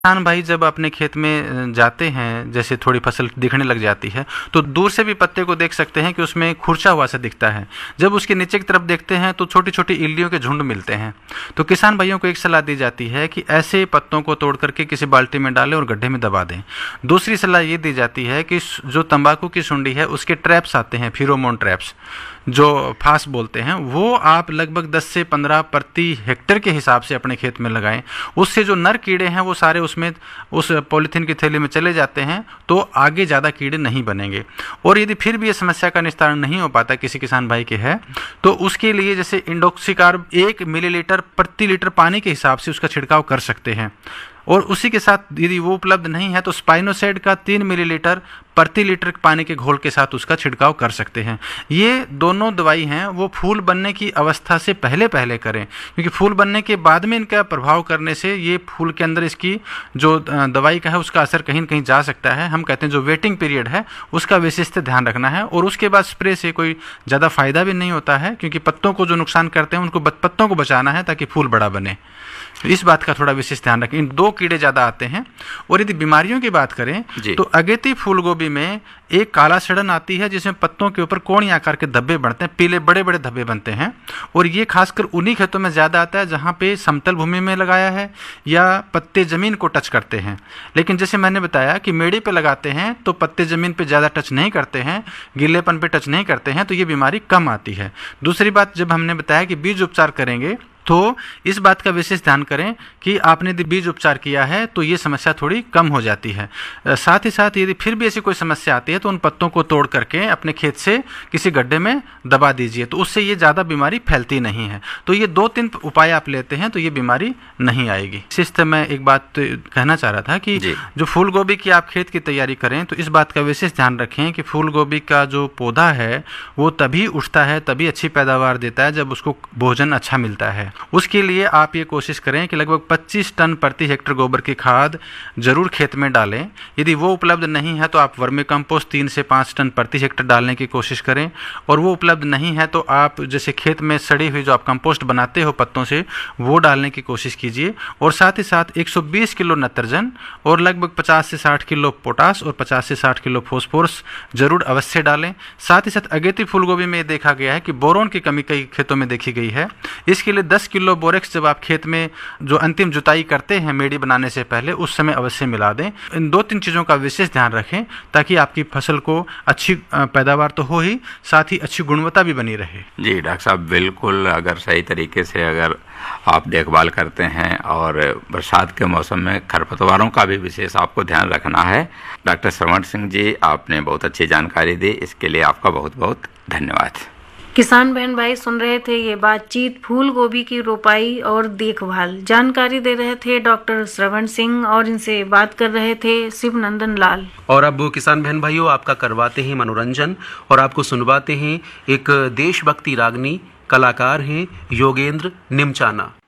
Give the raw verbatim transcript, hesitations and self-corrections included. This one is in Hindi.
किसान भाई जब अपने खेत में जाते हैं, जैसे थोड़ी फसल दिखने लग जाती है, तो दूर से भी पत्ते को देख सकते हैं कि उसमें खुरचा हुआ सा दिखता है। जब उसके नीचे की तरफ देखते हैं तो छोटी छोटी इल्लियों के झुंड मिलते हैं। तो किसान भाइयों को एक सलाह दी जाती है कि ऐसे पत्तों को तोड़ करके किसी बाल्टी में डालें और गड्ढे में दबा दें। दूसरी सलाह ये दी जाती है कि जो तंबाकू की सुंडी है उसके ट्रैप्स आते हैं, फिरोमोन ट्रैप्स जो फास बोलते हैं, वो आप लगभग दस से पंद्रह प्रति हेक्टेयर के हिसाब से अपने खेत में लगाएं। उससे जो नर कीड़े हैं वो सारे उसमें उस पॉलीथीन की थैली में चले जाते हैं, तो आगे ज़्यादा कीड़े नहीं बनेंगे। और यदि फिर भी ये समस्या का निस्तारण नहीं हो पाता किसी किसान भाई के है, तो उसके लिए जैसे इंडोक्सिकार्ब एक मिलीलीटर प्रति लीटर पानी के हिसाब से उसका छिड़काव कर सकते हैं। और उसी के साथ यदि वो उपलब्ध नहीं है तो स्पाइनोसाइड का तीन मिलीलीटर प्रति लीटर पानी के घोल के साथ उसका छिड़काव कर सकते हैं। ये दोनों दवाई हैं वो फूल बनने की अवस्था से पहले पहले करें, क्योंकि फूल बनने के बाद में इनका प्रभाव करने से ये फूल के अंदर इसकी जो दवाई का है उसका असर कहीं न कहीं जा सकता है। हम कहते हैं जो वेटिंग पीरियड है उसका विशेष ध्यान रखना है। और उसके बाद स्प्रे से कोई ज़्यादा फायदा भी नहीं होता है, क्योंकि पत्तों को जो नुकसान करते हैं उनको पत्तों को बचाना है ताकि फूल बड़ा बने। इस बात का थोड़ा विशेष ध्यान रखें। इन दो कीड़े ज़्यादा आते हैं। और यदि बीमारियों की बात करें तो अगेती फूल गोभी में एक काला सड़न आती है जिसमें पत्तों के ऊपर कोणी आकार के धब्बे बनते हैं, पीले बड़े बड़े धब्बे बनते हैं। और ये खासकर उन्हीं खेतों में ज़्यादा आता है जहाँ पे समतल भूमि में लगाया है या पत्ते ज़मीन को टच करते हैं। लेकिन जैसे मैंने बताया कि मेड़ी पे लगाते हैं तो पत्ते ज़मीन पे ज़्यादा टच नहीं करते हैं, गीलेपन पे टच नहीं करते हैं, तो ये बीमारी कम आती है। दूसरी बात, जब हमने बताया कि बीज उपचार करेंगे तो इस बात का विशेष ध्यान करें कि आपने यदि बीज उपचार किया है तो ये समस्या थोड़ी कम हो जाती है। साथ ही साथ यदि फिर भी ऐसी कोई समस्या आती है तो उन पत्तों को तोड़ करके अपने खेत से किसी गड्ढे में दबा दीजिए, तो उससे ये ज़्यादा बीमारी फैलती नहीं है। तो ये दो तीन उपाय आप लेते हैं तो ये बीमारी नहीं आएगी। विशेष मैं एक बात कहना चाह रहा था कि जो फूल गोभी की आप खेत की तैयारी करें तो इस बात का विशेष ध्यान रखें कि फूल गोभी का जो पौधा है वो तभी उठता है, तभी अच्छी पैदावार देता है जब उसको भोजन अच्छा मिलता है। उसके लिए आप ये कोशिश करें कि लगभग पच्चीस टन प्रति हेक्टेयर गोबर की खाद जरूर खेत में डालें। यदि वो उपलब्ध नहीं है तो आप वर्मी कंपोस्ट तीन से पाँच टन प्रति हेक्टेयर डालने की कोशिश करें। और वो उपलब्ध नहीं है तो आप जैसे खेत में सड़ी हुई जो आप कंपोस्ट बनाते हो पत्तों से, वो डालने की कोशिश कीजिए। और साथ ही साथ एक सौ बीस किलो नत्रजन और लगभग पचास से साठ किलो पोटास और पचास से साठ किलो फॉस्फोरस जरूर अवश्य डालें। साथ ही साथ अगेती फूलगोभी में देखा गया है कि बोरोन की कमी कई खेतों में देखी गई है। इसके लिए दस किलो बोरेक्स जब आप खेत में जो अंतिम जुताई करते हैं मेड़ी बनाने से पहले उस समय अवश्य मिला दें। इन दो तीन चीज़ों का विशेष ध्यान रखें ताकि आपकी फसल को अच्छी पैदावार तो हो ही, साथ ही अच्छी गुणवत्ता भी बनी रहे। जी डॉक्टर साहब, बिल्कुल अगर सही तरीके से अगर आप देखभाल करते हैं और बरसात के मौसम में खरपतवारों का भी विशेष आपको ध्यान रखना है। डॉक्टर श्रवण सिंह जी, आपने बहुत अच्छी जानकारी दी, इसके लिए आपका बहुत बहुत धन्यवाद। किसान बहन भाई सुन रहे थे ये बातचीत फूल गोभी की रोपाई और देखभाल। जानकारी दे रहे थे डॉक्टर श्रवण सिंह और इनसे बात कर रहे थे शिवनंदन लाल। और अब किसान बहन भाइयों, आपका करवाते हैं मनोरंजन और आपको सुनवाते हैं एक देशभक्ति रागनी, कलाकार हैं योगेंद्र निमचाना।